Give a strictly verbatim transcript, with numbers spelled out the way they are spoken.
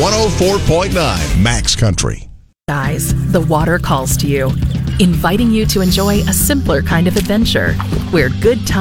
one oh four point nine Max Country. Guys, the water calls to you, inviting you to enjoy a simpler kind of adventure where good times